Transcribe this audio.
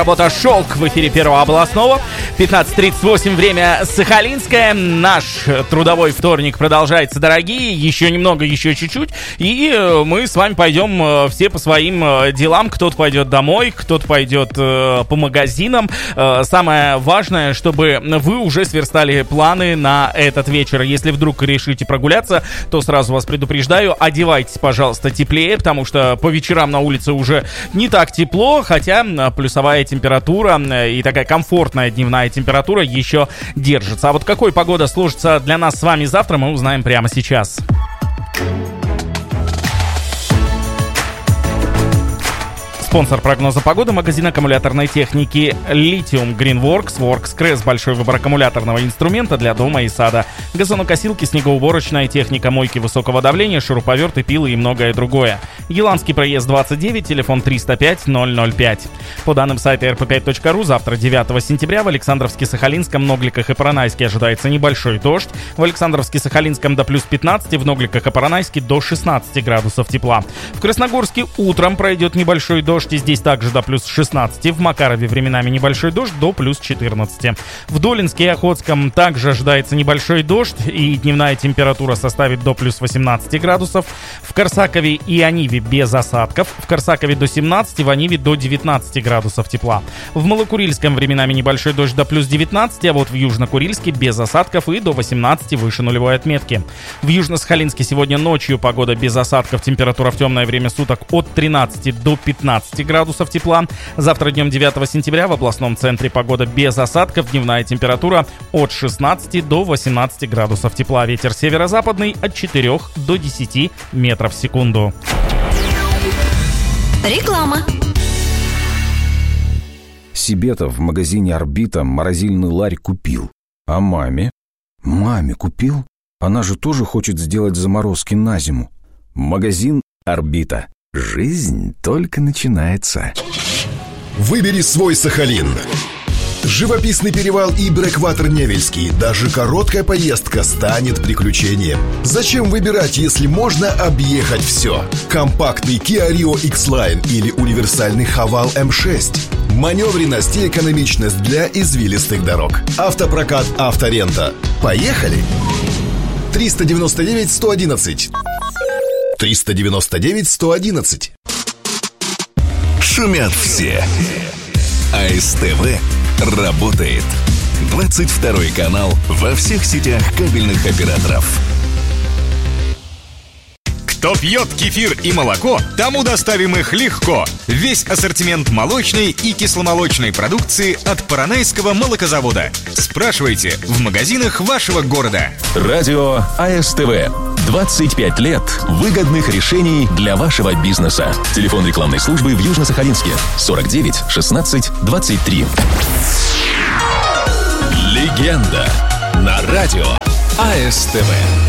Работа «Шелк» в эфире Первого областного. 15:38 время сахалинское. Наш трудовой вторник продолжается, дорогие. Еще немного, еще чуть-чуть. И мы с вами пойдем все по своим делам. Кто-то пойдет домой, кто-то пойдет по магазинам. Самое важное, чтобы вы уже сверстали планы на этот вечер. Если вдруг решите прогуляться, то сразу вас предупреждаю, одевайтесь, пожалуйста, теплее, потому что по вечерам на улице уже не так тепло, хотя плюсовая температура и такая комфортная дневная температура еще держится. А вот какой погода сложится для нас с вами завтра, мы узнаем прямо сейчас. Спонсор прогноза погоды — магазин аккумуляторной техники Lithium Greenworks. WorksCrest — большой выбор аккумуляторного инструмента для дома и сада. Газонокосилки, снегоуборочная техника, мойки высокого давления, шуруповерты, пилы и многое другое. Еланский проезд 29, телефон 305-005. По данным сайта rp5.ru, завтра, 9 сентября, в Александровске-Сахалинском, Ногликах и Поронайске ожидается небольшой дождь. В Александровске-Сахалинском до плюс 15, в Ногликах и Поронайске до 16 градусов тепла. В Красногорске утром пройдет небольшой дождь, и здесь также до плюс 16. В Макарове временами небольшой дождь до плюс 14. В Долинске и Охотском также ожидается небольшой дождь, и дневная температура составит до плюс 18 градусов. В Корсакове и Аниве без осадков. В Корсакове до 17, в Аниве до 19 градусов тепла. В Малокурильском временами небольшой дождь до плюс 19, а вот в Южнокурильске без осадков и до 18 выше нулевой отметки. В Южно-Сахалинске сегодня ночью погода без осадков, температура в темное время суток от 13 до 15 градусов тепла. Завтра днем 9 сентября в областном центре погода без осадков, дневная температура от 16 до 18 градусов тепла. Ветер северо-западный от 4 до 10 метров в секунду. Реклама. Себе-то в магазине «Орбита» морозильный ларь купил. А маме? Маме купил? Она же тоже хочет сделать заморозки на зиму. Магазин «Орбита». Жизнь только начинается. Выбери свой Сахалин. Живописный перевал и Брэкватер Невельский. Даже короткая поездка станет приключением. Зачем выбирать, если можно объехать все? Компактный Kia Rio X-Line или универсальный Haval M6. Маневренность и экономичность для извилистых дорог. Автопрокат «Авторента». Поехали! 399-111. 399-111. Шумят все. АСТВ работает. 22 канал во всех сетях кабельных операторов. Кто пьет кефир и молоко, тому доставим их легко. Весь ассортимент молочной и кисломолочной продукции от Поронайского молокозавода. Спрашивайте в магазинах вашего города. Радио АСТВ. 25 лет выгодных решений для вашего бизнеса. Телефон рекламной службы в Южно-Сахалинске 49 16 23. Легенда на радио АСТВ.